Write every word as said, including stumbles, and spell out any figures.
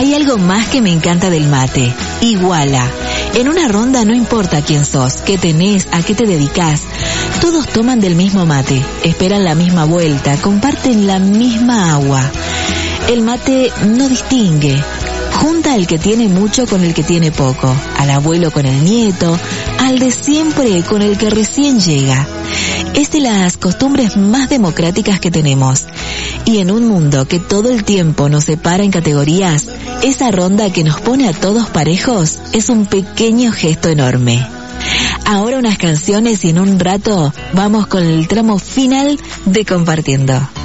Hay algo más que me encanta del mate. Iguala. En una ronda no importa quién sos, qué tenés, a qué te dedicás. Todos toman del mismo mate, esperan la misma vuelta, comparten la misma agua. El mate no distingue. Junta al que tiene mucho con el que tiene poco, al abuelo con el nieto, al de siempre con el que recién llega. Es de las costumbres más democráticas que tenemos. Y en un mundo que todo el tiempo nos separa en categorías, esa ronda que nos pone a todos parejos es un pequeño gesto enorme. Ahora unas canciones y en un rato vamos con el tramo final de Compartiendo.